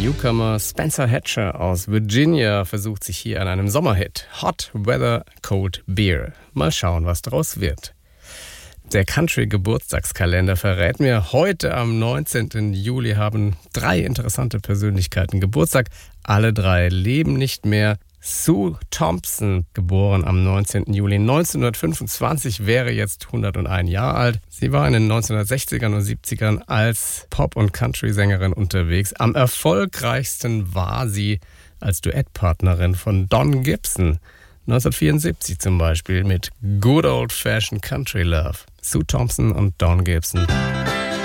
Newcomer Spencer Hatcher aus Virginia versucht sich hier an einem Sommerhit. Hot Weather Cold Beer. Mal schauen, was draus wird. Der Country-Geburtstagskalender verrät mir, heute am 19. Juli haben 3 interessante Persönlichkeiten Geburtstag. Alle 3 leben nicht mehr. Sue Thompson, geboren am 19. Juli 1925, wäre jetzt 101 Jahre alt. Sie war in den 1960ern und 70ern als Pop- und Country-Sängerin unterwegs. Am erfolgreichsten war sie als Duettpartnerin von Don Gibson. 1974 zum Beispiel mit Good Old Fashioned Country Love. Sue Thompson und Don Gibson.